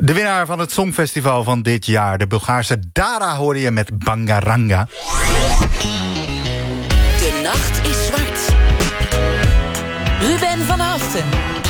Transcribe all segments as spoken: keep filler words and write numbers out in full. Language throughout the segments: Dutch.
De winnaar van het Songfestival van dit jaar, de Bulgaarse Dara, hoorde je met Bangaranga. De nacht is zwart. Ruben van Haften.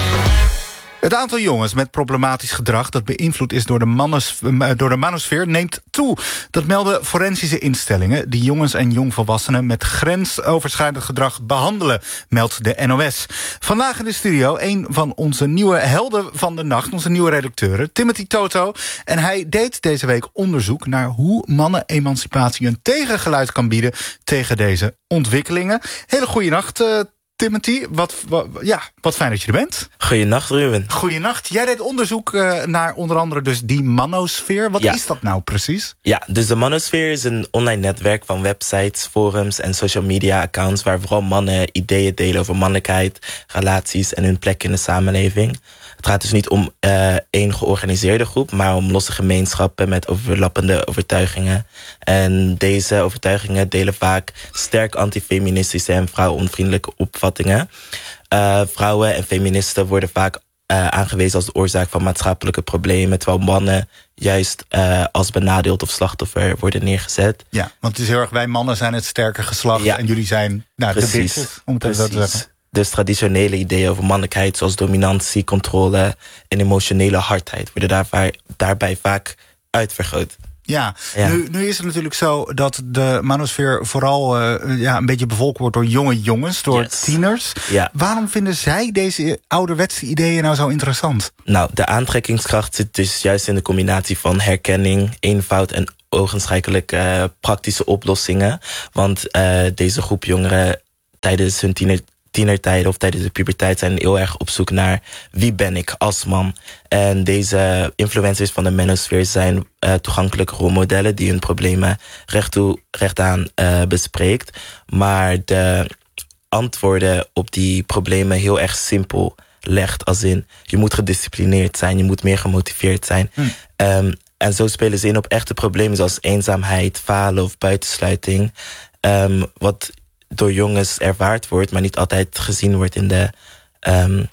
Het aantal jongens met problematisch gedrag dat beïnvloed is door de, mannes, door de manosfeer neemt toe. Dat melden forensische instellingen die jongens en jongvolwassenen met grensoverschrijdend gedrag behandelen, meldt de N O S. Vandaag in de studio een van onze nieuwe helden van de nacht, onze nieuwe redacteuren, Timothy Toto. En hij deed deze week onderzoek naar hoe mannen-emancipatie een tegengeluid kan bieden tegen deze ontwikkelingen. Hele goede nacht, uh, Timothy, wat, wat, ja, wat fijn dat je er bent. Goeienacht, Ruben. Goeienacht. Jij deed onderzoek uh, naar onder andere dus die manosfeer. Wat ja. is dat nou precies? Ja, dus de manosfeer is een online netwerk van websites, forums en social media accounts waar vooral mannen ideeën delen over mannelijkheid, relaties en hun plek in de samenleving. Het gaat dus niet om uh, één georganiseerde groep, maar om losse gemeenschappen met overlappende overtuigingen. En deze overtuigingen delen vaak sterk antifeministische en vrouwonvriendelijke opvattingen. Uh, vrouwen en feministen worden vaak uh, aangewezen als de oorzaak van maatschappelijke problemen, terwijl mannen juist uh, als benadeeld of slachtoffer worden neergezet. Ja, want het is heel erg, wij mannen zijn het sterke geslacht ja. en jullie zijn nou, de bitches, om het even zo te zeggen. Dus traditionele ideeën over mannelijkheid, zoals dominantie, controle en emotionele hardheid, worden daarbij, daarbij vaak uitvergroot. Ja, ja. Nu, nu is het natuurlijk zo dat de manosfeer vooral uh, ja, een beetje bevolkt wordt door jonge jongens, door yes. tieners. Ja. Waarom vinden zij deze ouderwetse ideeën nou zo interessant? Nou, de aantrekkingskracht zit dus juist in de combinatie van herkenning, eenvoud en ogenschijnlijk uh, praktische oplossingen. Want uh, deze groep jongeren tijdens hun tiener tienertijden of tijdens de puberteit zijn heel erg op zoek naar wie ben ik als man. En deze influencers van de manosfeer zijn uh, toegankelijke rolmodellen die hun problemen recht toe, recht aan uh, bespreekt. Maar de antwoorden op die problemen heel erg simpel legt. Als in, je moet gedisciplineerd zijn, je moet meer gemotiveerd zijn. Hm. Um, en zo spelen ze in op echte problemen zoals eenzaamheid, falen of buitensluiting. Um, wat door jongens ervaard wordt, maar niet altijd gezien wordt in, de, um,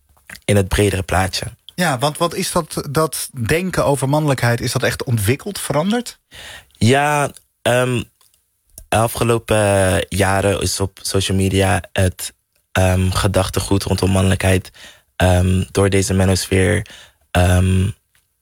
in het bredere plaatje. Ja, want wat is dat, dat denken over mannelijkheid, is dat echt ontwikkeld, veranderd? Ja, um, de afgelopen jaren is op social media het um, gedachtegoed rondom mannelijkheid um, door deze manosfeer um,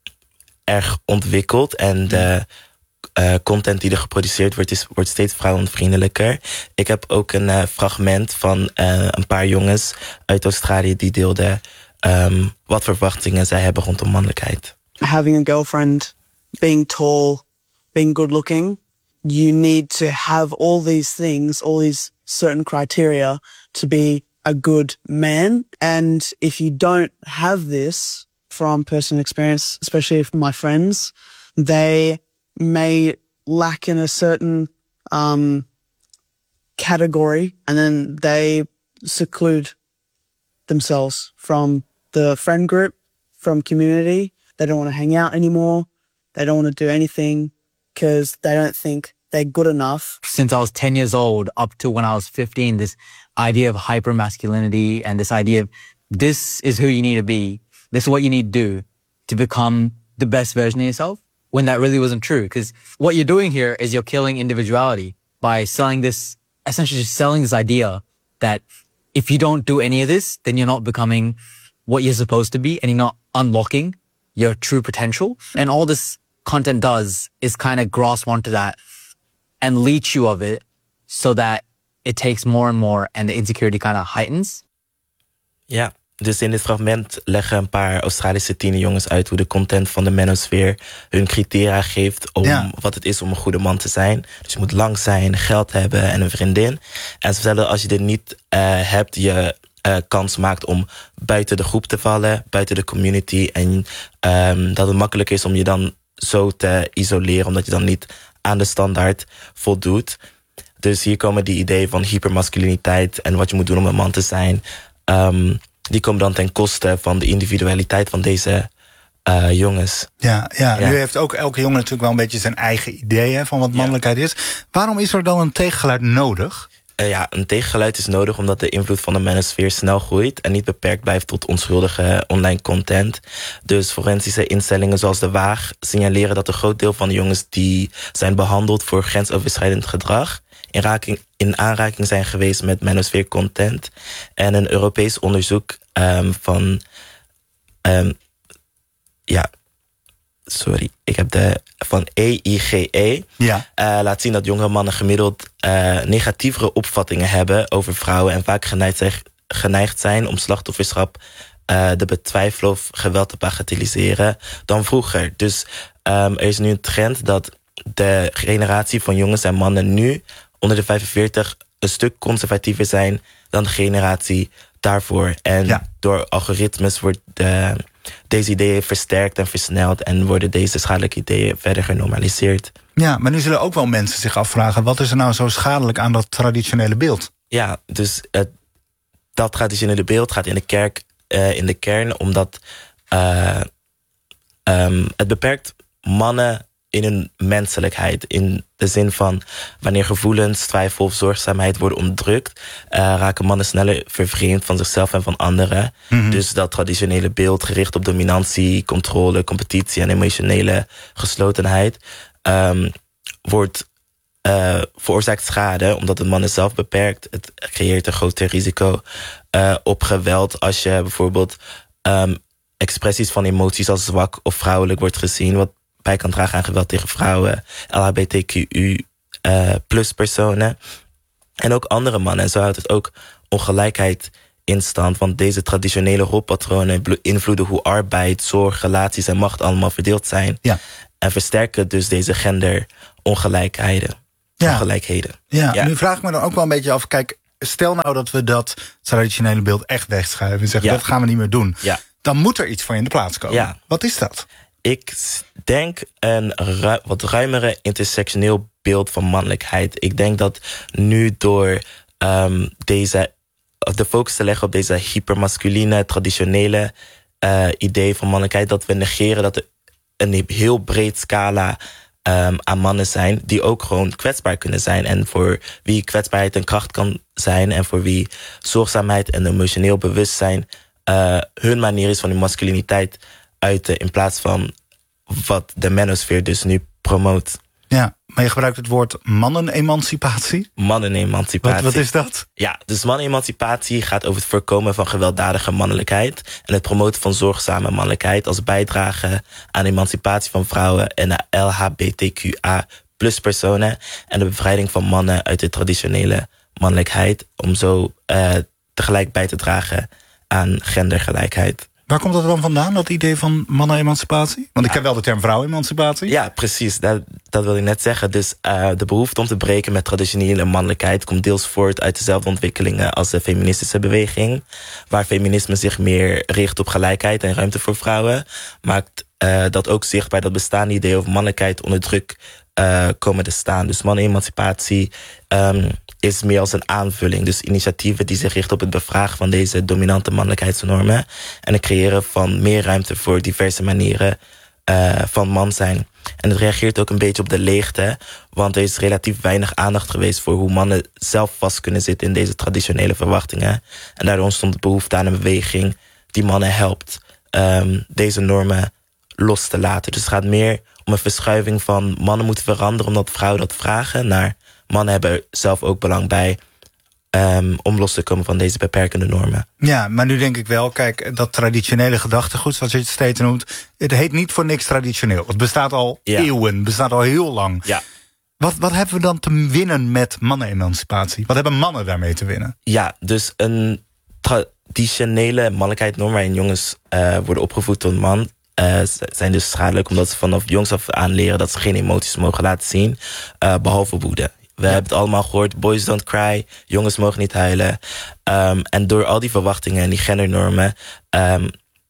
erg ontwikkeld. En de Uh, content die er geproduceerd wordt, is, wordt steeds vrouwenvriendelijker. Ik heb ook een uh, fragment van uh, een paar jongens uit Australië die deelden um, wat verwachtingen zij hebben rondom mannelijkheid. Having a girlfriend, being tall, being good looking, you need to have all these things, all these certain criteria to be a good man. And if you don't have this, from personal experience, especially from my friends, they may lack in a certain um, category, and then they seclude themselves from the friend group, from community. They don't want to hang out anymore. They don't want to do anything because they don't think they're good enough. Since I was ten years old up to when I was fifteen, this idea of hypermasculinity and this idea of this is who you need to be, this is what you need to do to become the best version of yourself, when that really wasn't true. Because what you're doing here is you're killing individuality by selling this, essentially just selling this idea that if you don't do any of this, then you're not becoming what you're supposed to be and you're not unlocking your true potential. And all this content does is kind of grasp onto that and leech you of it so that it takes more and more and the insecurity kind of heightens. Ja. Dus in dit fragment leggen een paar Australische tienerjongens uit hoe de content van de manosfeer hun criteria geeft om ja. wat het is om een goede man te zijn. Dus je moet lang zijn, geld hebben en een vriendin. En ze vertellen als je dit niet uh, hebt, je uh, kans maakt om buiten de groep te vallen, buiten de community. En um, dat het makkelijk is om je dan zo te isoleren, omdat je dan niet aan de standaard voldoet. Dus hier komen die ideeën van hypermasculiniteit en wat je moet doen om een man te zijn. Um, Die komen dan ten koste van de individualiteit van deze uh, jongens. Ja, ja, ja, nu heeft ook elke jongen natuurlijk wel een beetje zijn eigen ideeën van wat mannelijkheid ja. is. Waarom is er dan een tegengeluid nodig? Uh, ja, een tegengeluid is nodig omdat de invloed van de manosfeer snel groeit en niet beperkt blijft tot onschuldige online content. Dus forensische instellingen zoals de Waag signaleren dat een groot deel van de jongens die zijn behandeld voor grensoverschrijdend gedrag in, raking, in aanraking zijn geweest met manosfeer content. En een Europees onderzoek um, van um, ja. Sorry, ik heb de van E I G E. Ja. Uh, laat zien dat jongere mannen gemiddeld uh, negatievere opvattingen hebben over vrouwen en vaak geneigd zijn, geneigd zijn om slachtofferschap uh, te betwijfelen of geweld te bagatelliseren dan vroeger. Dus um, er is nu een trend dat de generatie van jongens en mannen nu onder de vijfenveertig een stuk conservatiever zijn dan de generatie daarvoor. En ja. door algoritmes wordt de, deze ideeën versterkt en versneld en worden deze schadelijke ideeën verder genormaliseerd. Ja, maar nu zullen ook wel mensen zich afvragen, wat is er nou zo schadelijk aan dat traditionele beeld? Ja, dus het, dat traditionele beeld gaat in de kerk uh, in de kern omdat uh, um, het beperkt mannen in hun menselijkheid. In de zin van wanneer gevoelens, twijfel of zorgzaamheid worden onderdrukt, uh, raken mannen sneller vervreemd van zichzelf en van anderen. Mm-hmm. Dus dat traditionele beeld gericht op dominantie, controle, competitie en emotionele geslotenheid um, wordt uh, veroorzaakt schade omdat het mannen zelf beperkt. Het creëert een groter risico uh, op geweld als je bijvoorbeeld um, expressies van emoties als zwak of vrouwelijk wordt gezien, wat bij kan dragen aan geweld tegen vrouwen, L H B T Q U uh, plus personen en ook andere mannen. En zo houdt het ook ongelijkheid in stand, want deze traditionele rolpatronen beïnvloeden hoe arbeid, zorg, relaties en macht allemaal verdeeld zijn. Ja. En versterken dus deze genderongelijkheden. Ja. Ongelijkheden. Ja, Ja. Nu vraag ik me dan ook wel een beetje af, kijk, stel nou dat we dat traditionele beeld echt wegschuiven en zeggen, Ja. dat gaan we niet meer doen. Ja. Dan moet er iets voor je in de plaats komen. Ja. Wat is dat? Ik denk een ru- wat ruimere intersectioneel beeld van mannelijkheid. Ik denk dat nu door um, deze, de focus te leggen op deze hypermasculine, traditionele uh, idee van mannelijkheid, dat we negeren dat er een heel breed scala um, aan mannen zijn die ook gewoon kwetsbaar kunnen zijn. En voor wie kwetsbaarheid een kracht kan zijn en voor wie zorgzaamheid en emotioneel bewustzijn uh, hun manier is van hun masculiniteit uiten in plaats van wat de manosfeer dus nu promoot. Ja, maar je gebruikt het woord mannen-emancipatie. Mannen-emancipatie. Wat, wat is dat? Ja, dus mannen-emancipatie gaat over het voorkomen van gewelddadige mannelijkheid en het promoten van zorgzame mannelijkheid als bijdrage aan de emancipatie van vrouwen en de L H B T Q A plus personen en de bevrijding van mannen uit de traditionele mannelijkheid om zo uh, tegelijk bij te dragen aan gendergelijkheid. Waar komt dat dan vandaan, dat idee van mannen-emancipatie? Want ik ken wel de term vrouw-emancipatie. Ja, precies. Dat, dat wil ik net zeggen. Dus uh, de behoefte om te breken met traditionele mannelijkheid komt deels voort uit dezelfde ontwikkelingen als de feministische beweging, waar feminisme zich meer richt op gelijkheid en ruimte voor vrouwen, maakt uh, dat ook zichtbaar dat bestaande ideeën over mannelijkheid onder druk uh, komen te staan. Dus mannen-emancipatie um, is meer als een aanvulling. Dus initiatieven die zich richten op het bevragen van deze dominante mannelijkheidsnormen en het creëren van meer ruimte voor diverse manieren uh, van man zijn. En het reageert ook een beetje op de leegte, want er is relatief weinig aandacht geweest voor hoe mannen zelf vast kunnen zitten in deze traditionele verwachtingen. En daardoor ontstond de behoefte aan een beweging die mannen helpt um, deze normen los te laten. Dus het gaat meer om een verschuiving van mannen moeten veranderen omdat vrouwen dat vragen, naar mannen hebben er zelf ook belang bij um, om los te komen van deze beperkende normen. Ja, maar nu denk ik wel, kijk, dat traditionele gedachtegoed, zoals je het steeds noemt, het heet niet voor niks traditioneel. Het bestaat al Ja. eeuwen, bestaat al heel lang. Ja. Wat, wat hebben we dan te winnen met mannen-emancipatie? Wat hebben mannen daarmee te winnen? Ja, dus een traditionele mannelijkheidsnorm waarin jongens uh, worden opgevoed tot man, Uh, zijn dus schadelijk omdat ze vanaf jongs af aan leren dat ze geen emoties mogen laten zien, uh, behalve woede. We ja. hebben het allemaal gehoord, boys don't cry, jongens mogen niet huilen. Um, en door al die verwachtingen en die gendernormen um,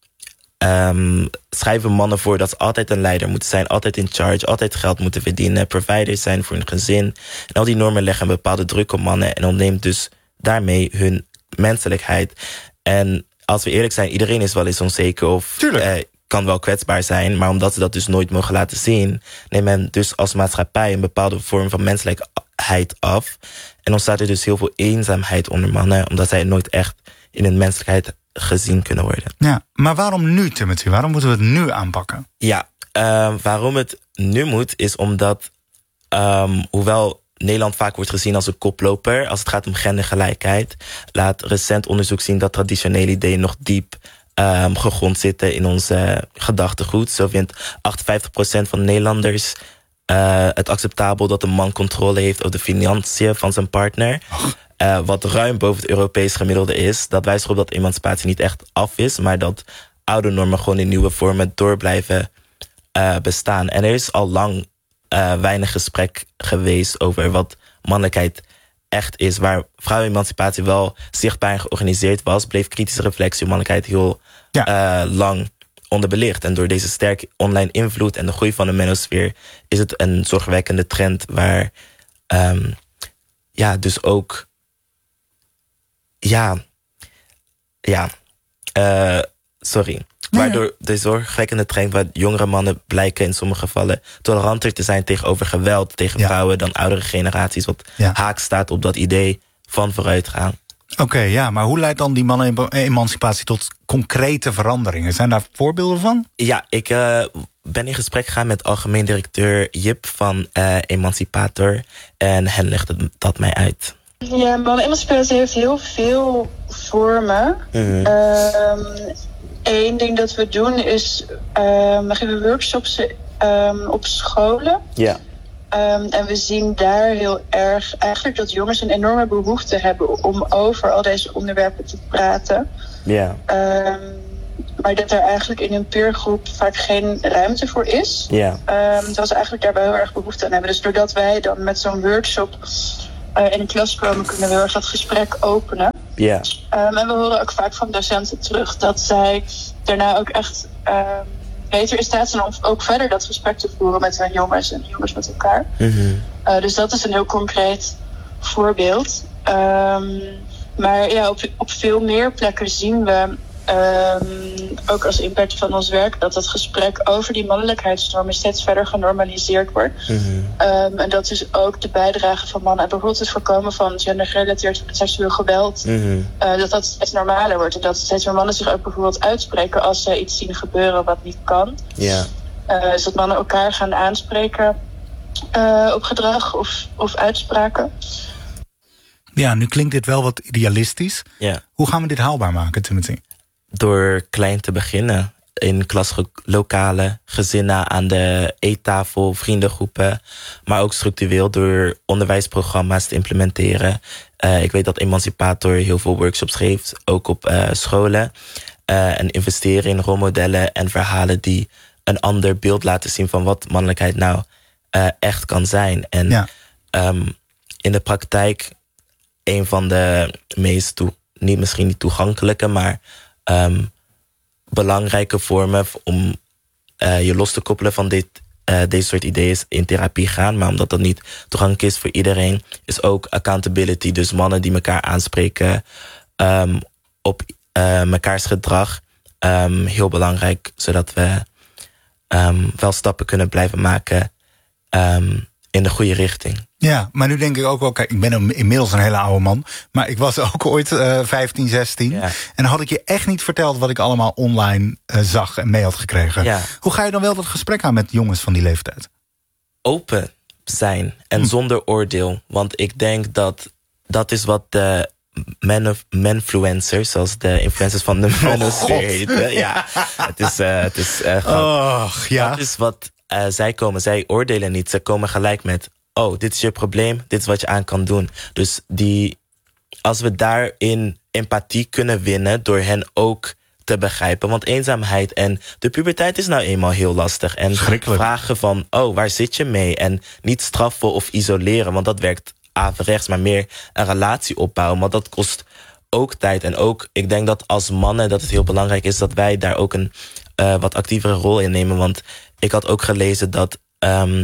um, schrijven mannen voor dat ze altijd een leider moeten zijn, altijd in charge, altijd geld moeten verdienen, providers zijn voor hun gezin. En al die normen leggen een bepaalde druk op mannen en ontneemt dus daarmee hun menselijkheid. En als we eerlijk zijn, iedereen is wel eens onzeker of uh, kan wel kwetsbaar zijn, maar omdat ze dat dus nooit mogen laten zien, neemt men dus als maatschappij een bepaalde vorm van menselijkheid mannelijkheid af. En ontstaat er dus heel veel eenzaamheid onder mannen, omdat zij nooit echt in hun menselijkheid gezien kunnen worden. Ja, maar waarom nu, Timothy? Waarom moeten we het nu aanpakken? Ja, uh, waarom het nu moet, is omdat, um, hoewel Nederland vaak wordt gezien als een koploper als het gaat om gendergelijkheid, laat recent onderzoek zien dat traditionele ideeën nog diep um, gegrond zitten in onze gedachtegoed. Zo vindt achtenvijftig procent van de Nederlanders uh, het acceptabel dat een man controle heeft over de financiën van zijn partner. Uh, wat ruim boven het Europees gemiddelde is. Dat wijst erop dat emancipatie niet echt af is, maar dat oude normen gewoon in nieuwe vormen door blijven uh, bestaan. En er is al lang uh, weinig gesprek geweest over wat mannelijkheid echt is. Waar vrouwenemancipatie wel zichtbaar en georganiseerd was, bleef kritische reflectie op mannelijkheid heel ja. uh, lang onderbelicht. En door deze sterke online invloed en de groei van de manosfeer is het een zorgwekkende trend waar um, ja, dus ook Ja, ja, uh, sorry. Nee, Waardoor de zorgwekkende trend waar jongere mannen blijken in sommige gevallen toleranter te zijn tegenover geweld tegen ja. vrouwen dan oudere generaties, wat ja. haak staat op dat idee van vooruitgaan. Oké, okay, ja, maar hoe leidt dan die mannen-emancipatie tot concrete veranderingen? Zijn daar voorbeelden van? Ja, ik uh, ben in gesprek gegaan met algemeen directeur Jip van uh, Emancipator en hen legde dat mij uit. Ja, mannen-emancipatie heeft heel veel vormen. Mm-hmm. Um, Eén ding dat we doen is, um, we geven workshops um, op scholen. Ja. Um, en we zien daar heel erg eigenlijk dat jongens een enorme behoefte hebben om over al deze onderwerpen te praten. Ja. Um, maar dat er eigenlijk in een peergroep vaak geen ruimte voor is. Ja. Um, terwijl ze eigenlijk daarbij heel erg behoefte aan hebben. Dus doordat wij dan met zo'n workshop Uh, in de klas komen, kunnen we heel erg dat gesprek openen. Ja. Um, en we horen ook vaak van docenten terug dat zij daarna ook echt uh, beter in staat zijn om ook verder dat gesprek te voeren met hun jongens en jongens met elkaar. Mm-hmm. Uh, dus dat is een heel concreet voorbeeld. Um, maar ja, op, op veel meer plekken zien we, um, ook als impact van ons werk, dat het gesprek over die mannelijkheidsnormen steeds verder genormaliseerd wordt. Mm-hmm. Um, en dat is ook de bijdrage van mannen. En bijvoorbeeld het voorkomen van gendergerelateerd seksueel geweld. Mm-hmm. Uh, dat dat steeds normaler wordt. En dat steeds meer mannen zich ook bijvoorbeeld uitspreken als ze iets zien gebeuren wat niet kan. Ja. Uh, dus dat mannen elkaar gaan aanspreken uh, op gedrag of, of uitspraken. Ja, nu klinkt dit wel wat idealistisch. Ja. Hoe gaan we dit haalbaar maken, Timothy? Door klein te beginnen. In klaslokalen, gezinnen aan de eettafel, vriendengroepen. Maar ook structureel door onderwijsprogramma's te implementeren. Uh, ik weet dat Emancipator heel veel workshops geeft, ook op uh, scholen. Uh, en investeren in rolmodellen en verhalen die een ander beeld laten zien van wat mannelijkheid nou uh, echt kan zijn. En ja. um, in de praktijk een van de meest, toe, niet misschien niet toegankelijke, maar um, belangrijke vormen om uh, je los te koppelen van dit, uh, deze soort ideeën in therapie gaan. Maar omdat dat niet toegankelijk is voor iedereen, is ook accountability. Dus mannen die elkaar aanspreken um, op uh, mekaars gedrag um, heel belangrijk, zodat we um, wel stappen kunnen blijven maken um, in de goede richting. Ja, maar nu denk ik ook wel, kijk, ik ben inmiddels een hele oude man, maar ik was ook ooit uh, vijftien, zestien. Ja. En dan had ik je echt niet verteld wat ik allemaal online uh, zag en mee had gekregen. Ja. Hoe ga je dan wel dat gesprek aan met jongens van die leeftijd? Open zijn en hm. zonder oordeel. Want ik denk dat dat is wat de men of menfluencers, zoals de influencers van de manosfeer oh, heten. Ja, het is, uh, het is uh, oh, ja. Dat is wat uh, zij komen. Zij oordelen niet. Ze komen gelijk met, oh, dit is je probleem, dit is wat je aan kan doen. Dus die, als we daarin empathie kunnen winnen door hen ook te begrijpen. Want eenzaamheid en de puberteit is nou eenmaal heel lastig. En vragen van, oh, waar zit je mee? En niet straffen of isoleren, want dat werkt averechts, maar meer een relatie opbouwen. Want dat kost ook tijd. En ook, ik denk dat als mannen dat het heel belangrijk is dat wij daar ook een uh, wat actievere rol in nemen. Want ik had ook gelezen dat um,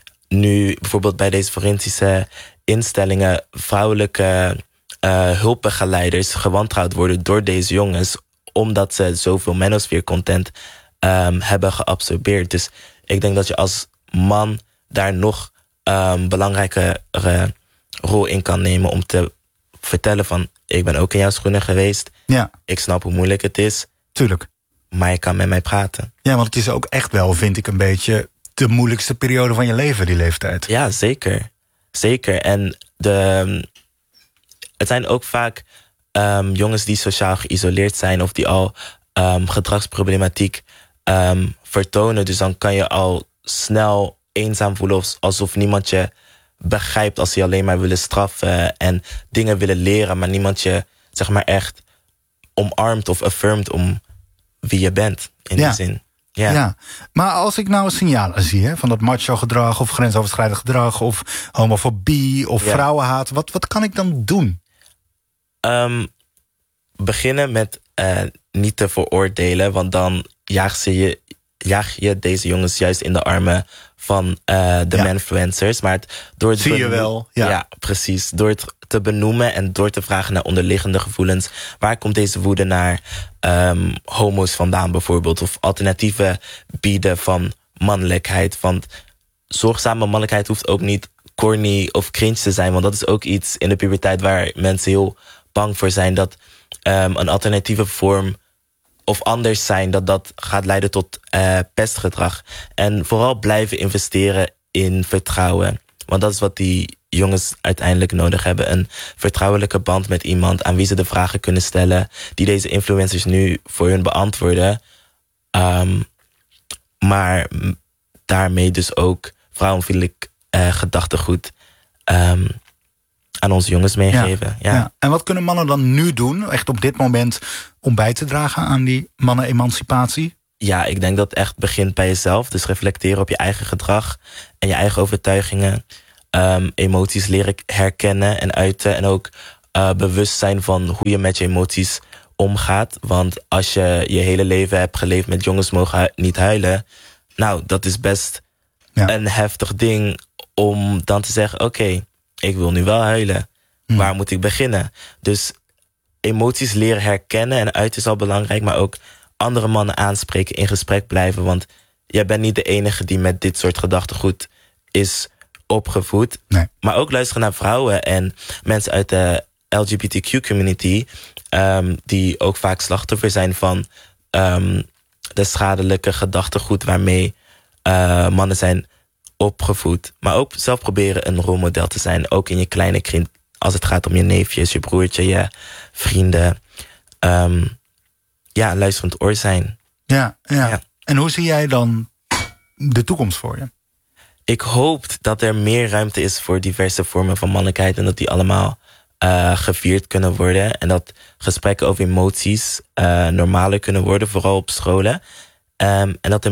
nu bijvoorbeeld bij deze forensische instellingen vrouwelijke uh, hulpbegeleiders gewantrouwd worden door deze jongens, omdat ze zoveel manosphere content um, hebben geabsorbeerd. Dus ik denk dat je als man daar nog um, belangrijkere rol in kan nemen om te vertellen van, ik ben ook in jouw schoenen geweest. Ja. Ik snap hoe moeilijk het is. Tuurlijk. Maar je kan met mij praten. Ja, want het is ook echt wel, vind ik, een beetje de moeilijkste periode van je leven, die leeftijd. Ja, zeker. Zeker. En de, het zijn ook vaak um, jongens die sociaal geïsoleerd zijn of die al um, gedragsproblematiek um, vertonen. Dus dan kan je al snel eenzaam voelen, alsof niemand je begrijpt als ze je alleen maar willen straffen en dingen willen leren, maar niemand je, zeg maar, echt omarmt of affirmt om wie je bent, in Ja. die zin. Ja. Ja, maar als ik nou signalen zie, hè, van dat macho gedrag of grensoverschrijdend gedrag of homofobie of Ja. vrouwenhaat, wat, wat kan ik dan doen? Um, beginnen met uh, niet te veroordelen, want dan jaag, ze je, jaag je deze jongens juist in de armen van uh, de Ja. manfluencers. Maar het, door het Zie je benoem- wel, ja. precies. Door het te benoemen en door te vragen naar onderliggende gevoelens. Waar komt deze woede naar um, homo's vandaan bijvoorbeeld? Of alternatieven bieden van mannelijkheid. Want zorgzame mannelijkheid hoeft ook niet corny of cringe te zijn. Want dat is ook iets in de puberteit waar mensen heel bang voor zijn. Dat um, een alternatieve vorm of anders zijn, dat dat gaat leiden tot uh, pestgedrag. En vooral blijven investeren in vertrouwen. Want dat is wat die jongens uiteindelijk nodig hebben. Een vertrouwelijke band met iemand aan wie ze de vragen kunnen stellen die deze influencers nu voor hun beantwoorden. Um, maar m- daarmee dus ook vrouwenvriendelijk uh, gedachtegoed um, aan onze jongens meegeven. Ja. Ja. En wat kunnen mannen dan nu doen, echt op dit moment, om bij te dragen aan die mannen-emancipatie? Ja, ik denk dat het echt begint bij jezelf. Dus reflecteren op je eigen gedrag en je eigen overtuigingen. Um, emoties leren herkennen en uiten. En ook uh, bewust zijn van hoe je met je emoties omgaat. Want als je je hele leven hebt geleefd met jongens mogen hu- niet huilen. Nou, dat is best Ja. een heftig ding om dan te zeggen, oké, okay, ik wil nu wel huilen. Hmm. Waar moet ik beginnen? Dus emoties leren herkennen en uiten is al belangrijk. Maar ook andere mannen aanspreken, in gesprek blijven. Want jij bent niet de enige die met dit soort gedachtegoed is opgevoed. Nee. Maar ook luisteren naar vrouwen en mensen uit de L G B T Q community. Um, die ook vaak slachtoffer zijn van um, de schadelijke gedachtegoed waarmee uh, mannen zijn opgevoed. Maar ook zelf proberen een rolmodel te zijn. Ook in je kleine kring. Als het gaat om je neefjes, je broertje, je vrienden. Um, ja, luisterend oor zijn. Ja, ja. Ja. En hoe zie jij dan de toekomst voor je? Ik hoop dat er meer ruimte is voor diverse vormen van mannelijkheid. En dat die allemaal uh, gevierd kunnen worden. En dat gesprekken over emoties uh, normaler kunnen worden. Vooral op scholen. Um, en dat er